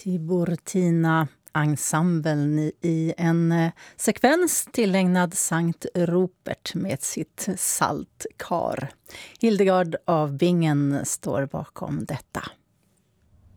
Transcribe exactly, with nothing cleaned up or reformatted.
Tiburtina ensemblen i en sekvens tillägnad Sankt Rupert med sitt saltkar. Hildegard av Bingen står bakom detta.